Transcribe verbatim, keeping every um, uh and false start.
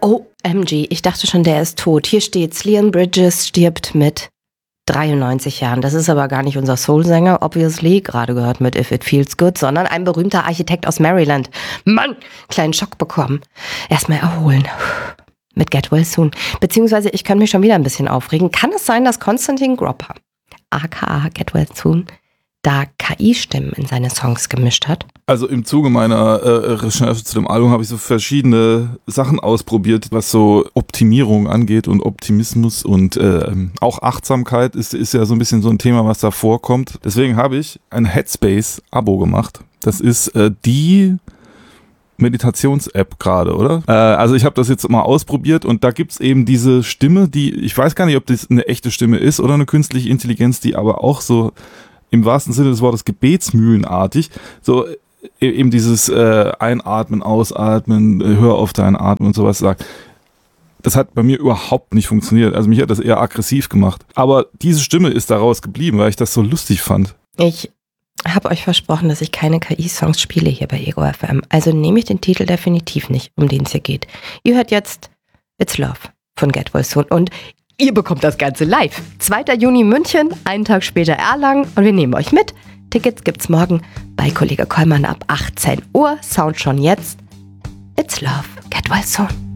O M G, ich dachte schon, der ist tot. Hier steht's, Leon Bridges stirbt mit dreiundneunzig Jahren. Das ist aber gar nicht unser Soul-Sänger, obviously, gerade gehört mit If It Feels Good, sondern ein berühmter Architekt aus Maryland. Mann, kleinen Schock bekommen. Erstmal erholen. Mit Get Well Soon. Beziehungsweise, ich könnte mich schon wieder ein bisschen aufregen. Kann es sein, dass Konstantin Gropper, aka Get Well Soon, da K I-Stimmen in seine Songs gemischt hat? Also im Zuge meiner äh, Recherche zu dem Album habe ich so verschiedene Sachen ausprobiert, was so Optimierung angeht und Optimismus und äh, auch Achtsamkeit ist, ist ja so ein bisschen so ein Thema, was da vorkommt. Deswegen habe ich ein Headspace-Abo gemacht. Das ist äh, die Meditations-App gerade, oder? Äh, also ich habe das jetzt mal ausprobiert und da gibt's eben diese Stimme, die, ich weiß gar nicht, ob das eine echte Stimme ist oder eine künstliche Intelligenz, die aber auch so im wahrsten Sinne des Wortes gebetsmühlenartig, so eben dieses äh, Einatmen, Ausatmen, äh, hör auf dein Atmen und sowas sagt. Das hat bei mir überhaupt nicht funktioniert. Also mich hat das eher aggressiv gemacht. Aber diese Stimme ist daraus geblieben, weil ich das so lustig fand. Ich habe euch versprochen, dass ich keine K I-Songs spiele hier bei Ego F M. Also nehme ich den Titel definitiv nicht, um den es hier geht. Ihr hört jetzt It's Love von Get Well Soon und ihr bekommt das Ganze live. zweiter Juni München, einen Tag später Erlangen und wir nehmen euch mit. Tickets gibt's morgen bei Kollege Kollmann ab achtzehn Uhr. Sound schon jetzt. It's Love, Get Well Soon.